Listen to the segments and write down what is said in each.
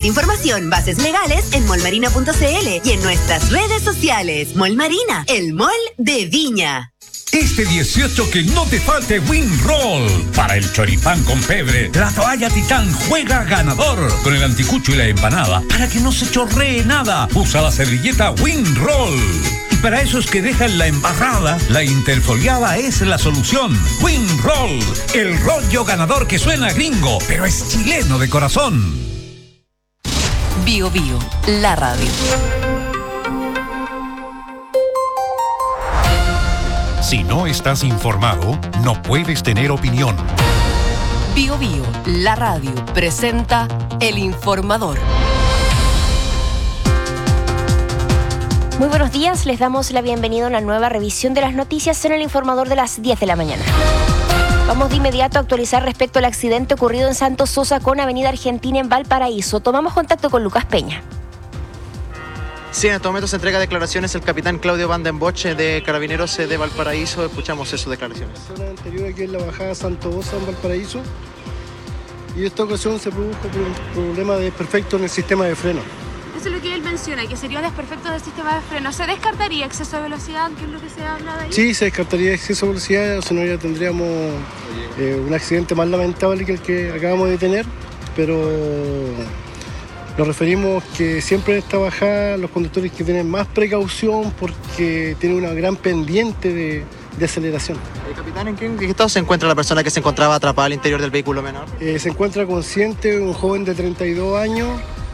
información, bases legales en molmarina.cl y en nuestras redes sociales. Mol Marina, el mall de Viña. Este 18 que no te falte WinRoll. Para el choripán con pebre, la toalla Titán juega ganador. Con el anticucho y la empanada, para que no se chorree nada, usa la servilleta WinRoll. Y para esos que dejan la embarrada, la interfoliada es la solución. WinRoll, el rollo ganador que suena gringo, pero es chileno de corazón. Bio Bio, la radio. Si no estás informado, no puedes tener opinión. Bio Bio, la radio, presenta El Informador. Muy buenos días, les damos la bienvenida a una nueva revisión de las noticias en El Informador de las 10 de la mañana. Vamos de inmediato a actualizar respecto al accidente ocurrido en Santos Sosa con Avenida Argentina en Valparaíso. Tomamos contacto con Lucas Peña. Sí, en estos momentos se entrega declaraciones el capitán Claudio Van den Bosch de Carabineros de Valparaíso. Escuchamos sus declaraciones. La zona anterior aquí en la bajada Santos Sosa en Valparaíso. Y esta ocasión se produjo por un problema de desperfecto en el sistema de freno. Eso es lo que él menciona, que sería desperfecto del sistema de freno. ¿Se descartaría exceso de velocidad, que es lo que se habla de ahí? Sí, se descartaría exceso de velocidad, o si no ya tendríamos un accidente más lamentable que el que acabamos de tener, pero nos referimos que siempre en esta bajada los conductores que tienen más precaución porque tienen una gran pendiente de aceleración. Capitán, ¿en qué estado se encuentra la persona que se encontraba atrapada al interior del vehículo menor? Se encuentra consciente, un joven de 32 años,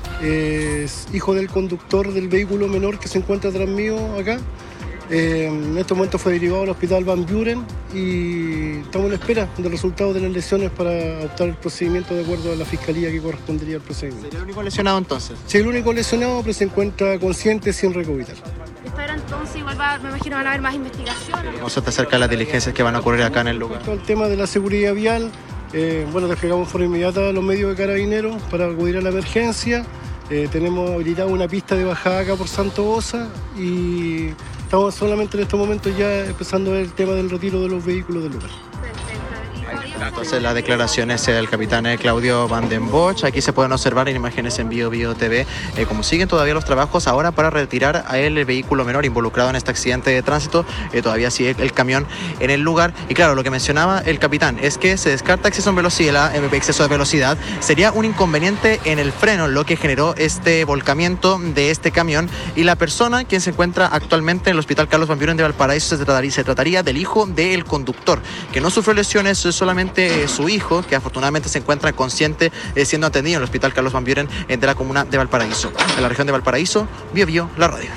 es hijo del conductor del vehículo menor que se encuentra atrás mío acá. En este momento fue derivado al hospital Van Buren y estamos en espera del resultado de las lesiones para adoptar el procedimiento de acuerdo a la fiscalía que correspondería al procedimiento. ¿Sería el único lesionado entonces? Sí, el único lesionado, pero se encuentra consciente sin recobitar. Espera entonces, igual me imagino van a haber más investigaciones. ¿Cómo se te acerca las diligencias que van a ocurrir acá en el lugar? El tema de la seguridad vial, desplegamos de forma inmediata a los medios de Carabineros para acudir a la emergencia. Tenemos habilitada una pista de bajada acá por Santos Sosa y estamos solamente en estos momentos ya empezando a ver el tema del retiro de los vehículos del lugar. Entonces las declaraciones del capitán Claudio Van den Bosch. Aquí se pueden observar en imágenes en Bio Bio TV como siguen todavía los trabajos ahora para retirar a el vehículo menor involucrado en este accidente de tránsito. Todavía sigue el camión en el lugar y claro, lo que mencionaba el capitán es que se descarta exceso de velocidad. Sería un inconveniente en el freno lo que generó este volcamiento de este camión y la persona quien se encuentra actualmente en el hospital Carlos Van Buren de Valparaíso se trataría del hijo del conductor que no sufrió lesiones, solamente su hijo, que afortunadamente se encuentra consciente siendo atendido en el hospital Carlos Van Buren de la comuna de Valparaíso. En la región de Valparaíso, Bio Bio, la radio.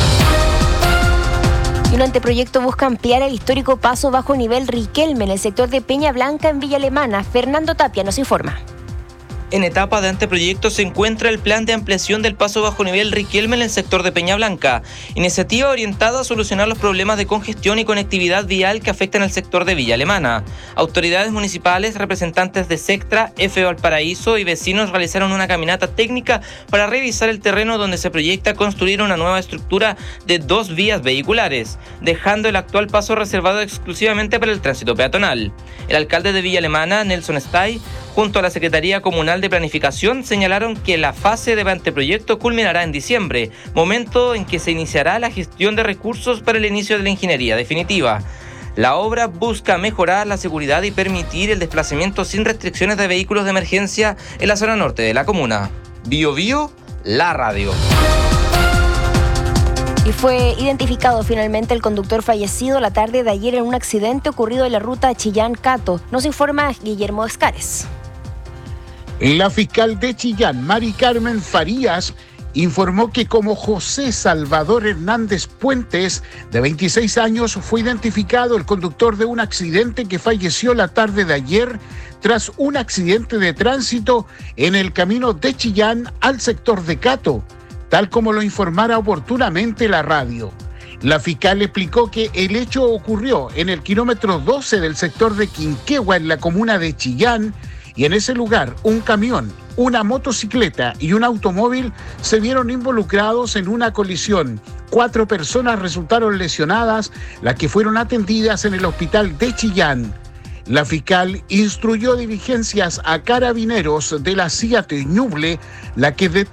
Y un anteproyecto busca ampliar el histórico paso bajo nivel Riquelme en el sector de Peña Blanca en Villa Alemana. Fernando Tapia nos informa. En etapa de anteproyecto se encuentra el plan de ampliación del paso bajo nivel Riquelme en el sector de Peña Blanca, iniciativa orientada a solucionar los problemas de congestión y conectividad vial que afectan al sector de Villa Alemana. Autoridades municipales, representantes de Sectra, F Valparaíso y vecinos realizaron una caminata técnica para revisar el terreno donde se proyecta construir una nueva estructura de 2 vías vehiculares, dejando el actual paso reservado exclusivamente para el tránsito peatonal. El alcalde de Villa Alemana, Nelson Stay, junto a la Secretaría Comunal de Planificación, señalaron que la fase de anteproyecto culminará en diciembre, momento en que se iniciará la gestión de recursos para el inicio de la ingeniería definitiva. La obra busca mejorar la seguridad y permitir el desplazamiento sin restricciones de vehículos de emergencia en la zona norte de la comuna. Bio Bio, la radio. Y fue identificado finalmente el conductor fallecido la tarde de ayer en un accidente ocurrido en la ruta Chillán-Cato. Nos informa Guillermo Escares. La fiscal de Chillán, Mari Carmen Farías, informó que como José Salvador Hernández Puentes, de 26 años, fue identificado el conductor de un accidente que falleció la tarde de ayer tras un accidente de tránsito en el camino de Chillán al sector de Cato, tal como lo informara oportunamente la radio. La fiscal explicó que el hecho ocurrió en el kilómetro 12 del sector de Quinquegua, en la comuna de Chillán, y en ese lugar un camión, una motocicleta y un automóvil se vieron involucrados en una colisión. 4 personas resultaron lesionadas, las que fueron atendidas en el hospital de Chillán. La fiscal instruyó diligencias a carabineros de la CIAT Ñuble, la que